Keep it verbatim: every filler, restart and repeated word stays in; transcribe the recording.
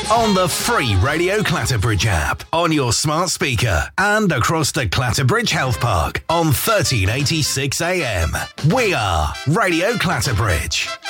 On the free Radio Clatterbridge app, on your smart speaker, and across the Clatterbridge Health Park on thirteen eighty-six A M. We are Radio Clatterbridge.